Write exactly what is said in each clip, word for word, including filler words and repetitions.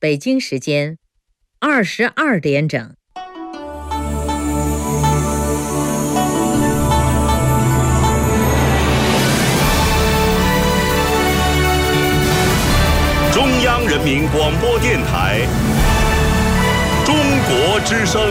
北京时间二十二点整。 中央人民广播电台中国之声。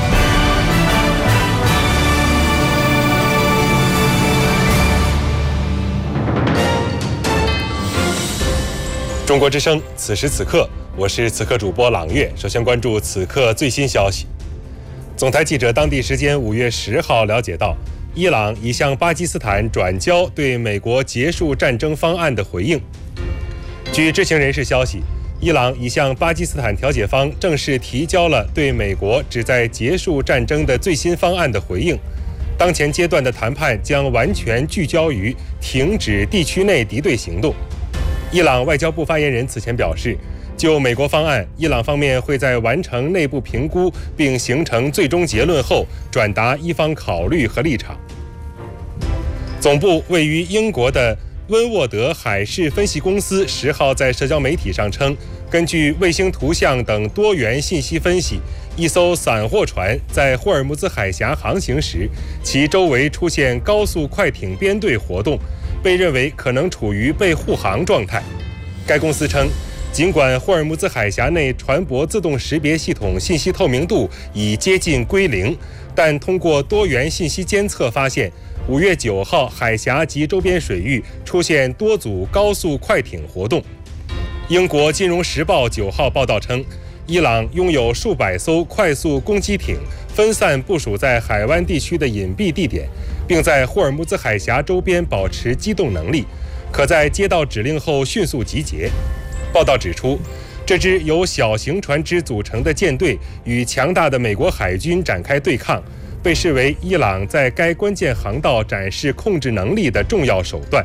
中国之声，此时此刻，我是此刻主播朗月。首先关注此刻最新消息。总台记者当地时间五月十号了解到，伊朗已向巴基斯坦转交对美国结束战争方案的回应。据知情人士消息，伊朗已向巴基斯坦调解方正式提交了对美国旨在结束战争的最新方案的回应。当前阶段的谈判将完全聚焦于停止地区内敌对行动。伊朗外交部发言人此前表示，就美国方案，伊朗方面会在完成内部评估并形成最终结论后，转达伊方考虑和立场。总部位于英国的温沃德海事分析公司十号在社交媒体上称，根据卫星图像等多元信息分析，一艘散货船在霍尔木兹海峡航行时，其周围出现高速快艇编队活动，被认为可能处于被护航状态。该公司称，尽管霍尔木兹海峡内船舶自动识别系统信息透明度已接近归零，但通过多元信息监测发现，五月九号海峡及周边水域出现多组高速快艇活动。英国金融时报九号报道称，伊朗拥有数百艘快速攻击艇，分散部署在海湾地区的隐蔽地点，并在霍尔木兹海峡周边保持机动能力，可在接到指令后迅速集结。报道指出，这支由小型船只组成的舰队与强大的美国海军展开对抗，被视为伊朗在该关键航道展示控制能力的重要手段。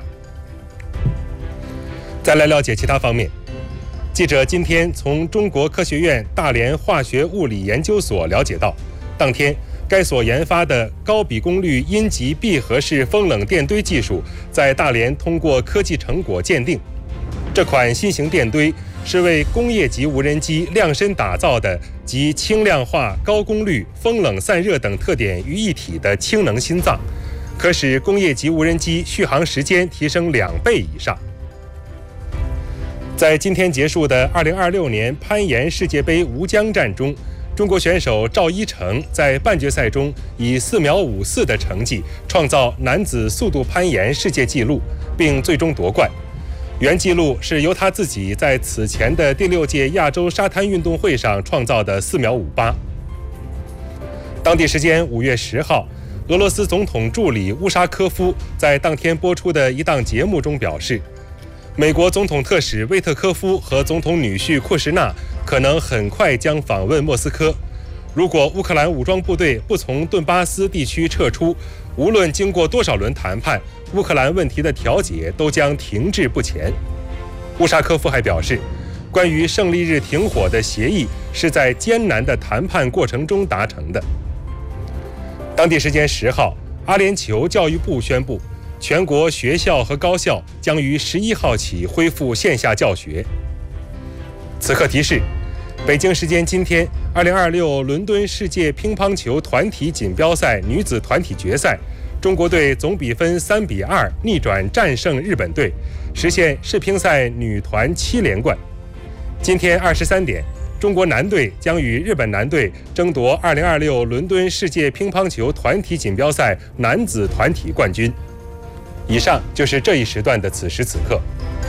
再来了解其他方面。记者今天从中国科学院大连化学物理研究所了解到，当天该所研发的高比功率阴极闭合式风冷电堆技术在大连通过科技成果鉴定。这款新型电堆是为工业级无人机量身打造的，集轻量化、高功率、风冷散热等特点于一体的氢能心脏，可使工业级无人机续航时间提升两倍以上。在今天结束的二零二六年攀岩世界杯吴江站中，中国选手赵一成在半决赛中以四秒五四的成绩创造男子速度攀岩世界纪录，并最终夺冠。原纪录是由他自己在此前的第六届亚洲沙滩运动会上创造的四秒五八。当地时间五月十号，俄罗斯总统助理乌沙科夫在当天播出的一档节目中表示，美国总统特使威特科夫和总统女婿库什纳可能很快将访问莫斯科。如果乌克兰武装部队不从顿巴斯地区撤出，无论经过多少轮谈判，乌克兰问题的调解都将停滞不前。乌沙科夫还表示，关于胜利日停火的协议是在艰难的谈判过程中达成的。当地时间十号，阿联酋教育部宣布，全国学校和高校将于十一号起恢复线下教学。此刻提示，北京时间今天，二零二六伦敦世界乒乓球团体锦标赛女子团体决赛，中国队总比分三比二逆转战胜日本队，实现世乒赛女团七连冠。今天二十三点，中国男队将与日本男队争夺二零二六伦敦世界乒乓球团体锦标赛男子团体冠军。以上就是这一时段的此时此刻。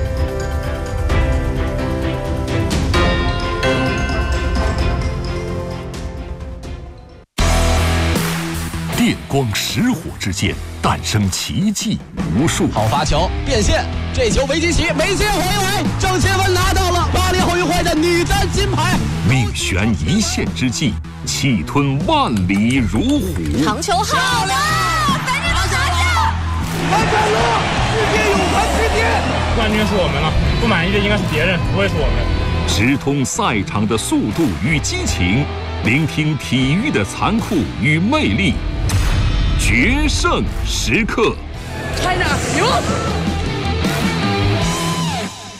电光石火之间诞生奇迹无数。 好发球变线，这球维基奇没接回来，郑钦文拿到了巴黎奥运会的女单金牌。 命悬一线之际，气吞万里如虎。 长球好了，反正都拿下！ 完成了世界泳坛之巅， 冠军是我们了，不满意的应该是别人，不会是我们。 直通赛场的速度与激情，聆听体育的残酷与魅力。决胜时刻 ，China 赢！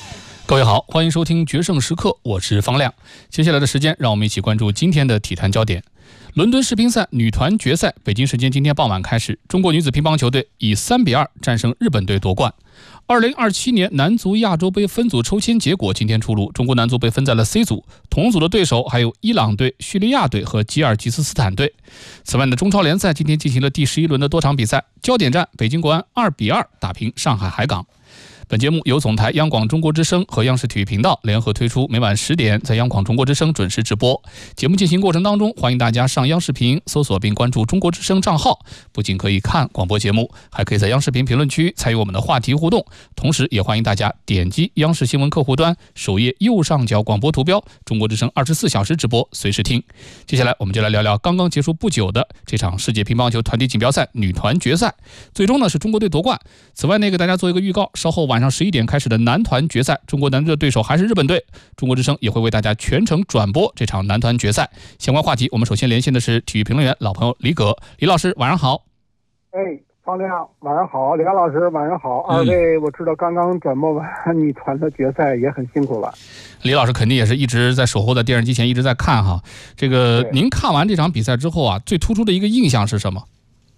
各位好，欢迎收听决胜时刻，我是方亮。接下来的时间，让我们一起关注今天的体坛焦点。伦敦世乒赛女团决赛，北京时间今天傍晚开始，中国女子乒乓球队以三比二战胜日本队夺冠。二零二七年男足亚洲杯分组抽签结果今天出炉，中国男足被分在了 C 组，同组的对手还有伊朗队、叙利亚队和吉尔吉斯斯坦队。此外呢，中超联赛今天进行了第十一轮的多场比赛，焦点战北京国安二比二打平上海海港。本节目由总台央广中国之声和央视体育频道联合推出，每晚十点在央广中国之声准时直播。节目进行过程当中，欢迎大家上央视频搜索并关注中国之声账号，不仅可以看广播节目，还可以在央视频评论区参与我们的话题互动。同时也欢迎大家点击央视新闻客户端首页右上角广播图标，中国之声二十四小时直播，随时听。接下来我们就来聊聊刚刚结束不久的这场世界乒乓球团体锦标赛女团决赛，最终呢是中国队夺冠。此外呢，给大家做一个预告，稍后晚上十一点开始的男团决赛，中国男队的对手还是日本队，中国之声也会为大家全程转播这场男团决赛。相关话题，我们首先连线的是体育评论员老朋友李葛，李老师晚上好。 哎，方亮晚上好，李刚老师晚上好。二位我知道刚刚转播完女团的决赛，也很辛苦了。 李老师肯定也是一直在守候在电视机前一直在看哈。这个您看完这场比赛之后啊，最突出的一个印象是什么？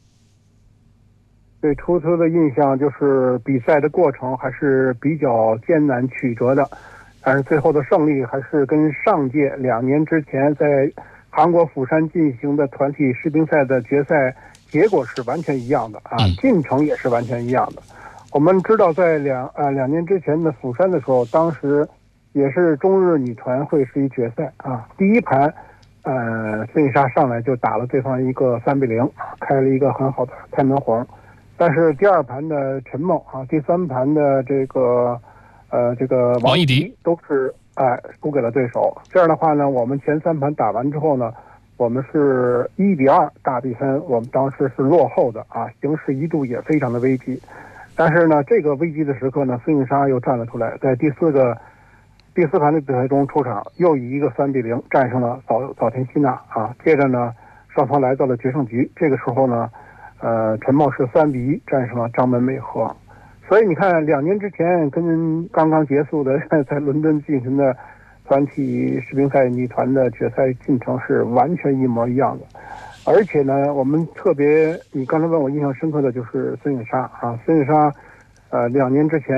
最突出的印象就是比赛的过程还是比较艰难曲折的，但是最后的胜利还是跟上届两年之前在韩国釜山进行的团体世乒赛的决赛结果是完全一样的啊，进程也是完全一样的。我们知道在两呃两年之前的釜山的时候，当时也是中日女团会是一决赛啊，第一盘呃孙颖莎上来就打了对方一个三比零，开了一个很好的开门红。但是第二盘的陈梦啊，第三盘的这个呃这个王艺迪都是哎、呃、输给了对手。这样的话呢，我们前三盘打完之后呢，我们是一比二大比分，我们当时是落后的啊，形势一度也非常的危机。但是呢，这个危机的时刻呢，孙颖莎又站了出来，在第四个第四盘的比赛中出场，又以一个三比零战胜了早早田希娜啊。接着呢，双方来到了决胜局，这个时候呢。呃，陈梦是三比一战胜了张本美和，所以你看，两年之前跟刚刚结束的在伦敦进行的团体世乒赛女团的决赛进程是完全一模一样的。而且呢，我们特别，你刚才问我印象深刻的就是孙颖莎啊，孙颖莎，呃，两年之前